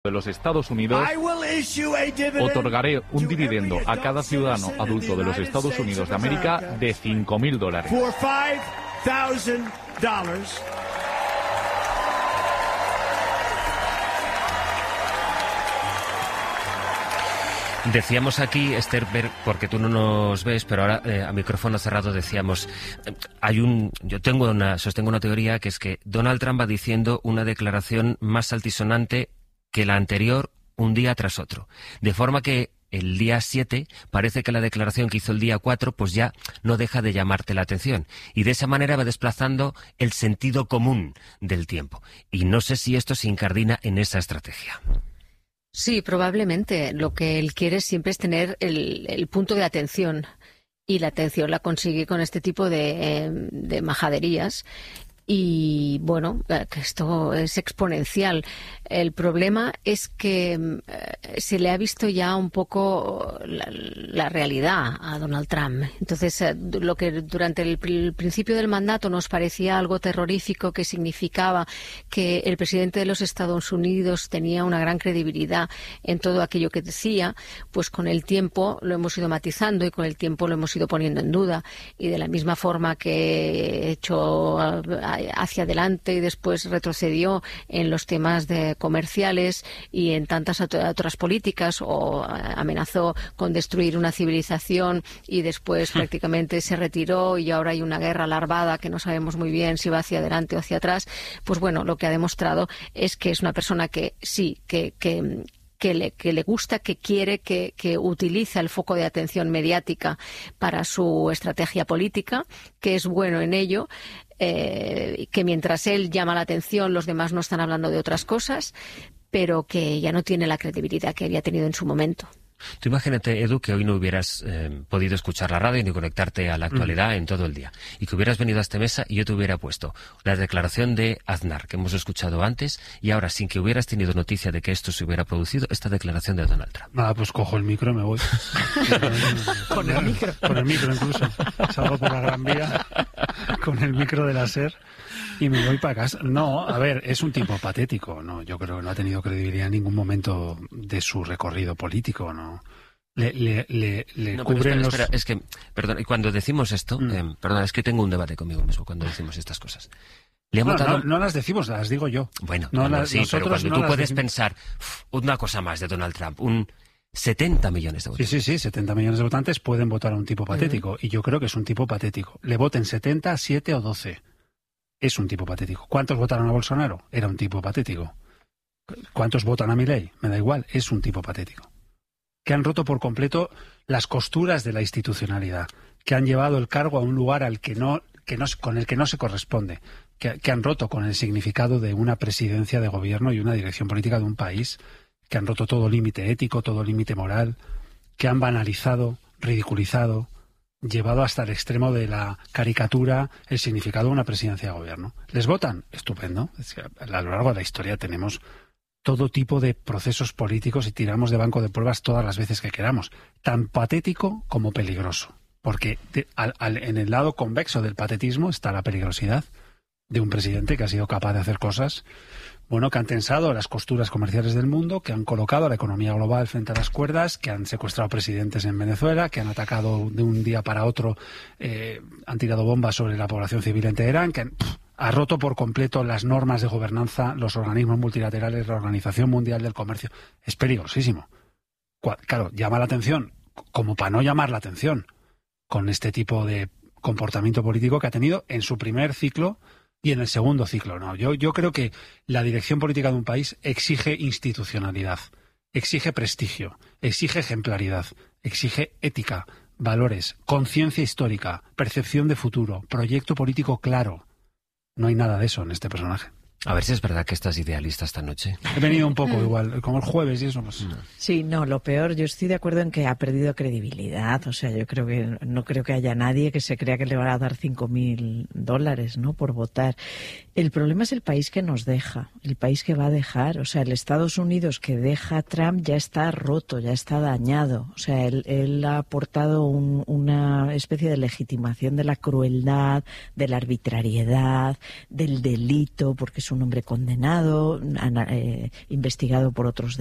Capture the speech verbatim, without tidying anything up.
de los Estados Unidos, otorgaré un dividendo a cada ciudadano adulto de los Estados Unidos de América de cinco mil dólares. Decíamos aquí, Esther, porque tú no nos ves, pero ahora eh, a micrófono cerrado decíamos, eh, hay un, yo tengo una, sostengo una teoría que es que Donald Trump va diciendo una declaración más altisonante que la anterior un día tras otro, de forma que el día siete parece que la declaración que hizo el día cuatro pues ya no deja de llamarte la atención y de esa manera va desplazando el sentido común del tiempo. Y no sé si esto se incardina en esa estrategia. Sí, probablemente. Lo que él quiere siempre es tener el, el punto de atención y la atención la consigue con este tipo de, de majaderías. Y bueno, que esto es exponencial. El problema es que eh, se le ha visto ya un poco la, la realidad a Donald Trump. Entonces, eh, lo que durante el, el principio del mandato nos parecía algo terrorífico, que significaba que el presidente de los Estados Unidos tenía una gran credibilidad en todo aquello que decía, pues con el tiempo lo hemos ido matizando y con el tiempo lo hemos ido poniendo en duda. Y de la misma forma que he hecho hacia adelante y después retrocedió en los temas de comerciales y en tantas otras políticas, o amenazó con destruir una civilización y después prácticamente se retiró y ahora hay una guerra larvada que no sabemos muy bien si va hacia adelante o hacia atrás. Pues bueno, lo que ha demostrado es que es una persona que sí, que... que Que le, que le gusta, que quiere, que, que utiliza el foco de atención mediática para su estrategia política, que es bueno en ello, eh, que mientras él llama la atención, los demás no están hablando de otras cosas, pero que ya no tiene la credibilidad que había tenido en su momento. Tú imagínate, Edu, que hoy no hubieras eh, podido escuchar la radio ni conectarte a la actualidad mm. en todo el día, y que hubieras venido a esta mesa y yo te hubiera puesto la declaración de Aznar, que hemos escuchado antes, y ahora, sin que hubieras tenido noticia de que esto se hubiera producido, esta declaración de Donald Trump. Ah, pues cojo el micro y me voy. Con el micro. Con el micro incluso. Salgo por la Gran Vía con el micro de la SER y me voy para casa. No, a ver, es un tipo patético, ¿no? Yo creo que no ha tenido credibilidad en ningún momento de su recorrido político, ¿no? Le, le, le, le no, cubren espera, los... espera, es que, perdón, y cuando decimos esto, mm. eh, perdón, es que tengo un debate conmigo mismo cuando decimos estas cosas. ¿Le ha no, votado... no, no las decimos, las digo yo. Bueno, no, no, las, sí, pero cuando no tú puedes decimos... pensar una cosa más de Donald Trump, un setenta millones de votantes. Sí, sí, sí, setenta millones de votantes pueden votar a un tipo patético, uh-huh. y yo creo que es un tipo patético. Le voten setenta, siete o doce. Es un tipo patético. ¿Cuántos votaron a Bolsonaro? Era un tipo patético. ¿Cuántos votan a Milei? Me da igual, es un tipo patético. Que han roto por completo las costuras de la institucionalidad, que han llevado el cargo a un lugar al que no, que no, con el que no se corresponde, que, que han roto con el significado de una presidencia de gobierno y una dirección política de un país, que han roto todo límite ético, todo límite moral, que han banalizado, ridiculizado, llevado hasta el extremo de la caricatura el significado de una presidencia de gobierno. ¿Les votan? Estupendo. Es que a lo largo de la historia tenemos todo tipo de procesos políticos y tiramos de banco de pruebas todas las veces que queramos. Tan patético como peligroso. Porque de, al, al, en el lado convexo del patetismo está la peligrosidad de un presidente que ha sido capaz de hacer cosas, bueno, que han tensado las costuras comerciales del mundo, que han colocado a la economía global frente a las cuerdas, que han secuestrado presidentes en Venezuela, que han atacado de un día para otro, eh, han tirado bombas sobre la población civil en Teherán, que han, pff, ha roto por completo las normas de gobernanza, los organismos multilaterales, la Organización Mundial del Comercio. Es peligrosísimo. Claro, llama la atención, como para no llamar la atención, con este tipo de comportamiento político que ha tenido en su primer ciclo y en el segundo ciclo. No, yo, yo creo que la dirección política de un país exige institucionalidad, exige prestigio, exige ejemplaridad, exige ética, valores, conciencia histórica, percepción de futuro, proyecto político claro. No hay nada de eso en este personaje. A ver si es verdad que estás idealista esta noche. He venido un poco igual, como el jueves y eso. Pues... Sí, no, lo peor, yo estoy de acuerdo en que ha perdido credibilidad. O sea, yo creo que no creo que haya nadie que se crea que le van a dar cinco mil dólares, ¿no?, por votar. El problema es el país que nos deja, el país que va a dejar. O sea, el Estados Unidos que deja a Trump ya está roto, ya está dañado. O sea, él, él ha aportado un, una especie de legitimación de la crueldad, de la arbitrariedad, del delito, porque es es un hombre condenado, eh, investigado por otros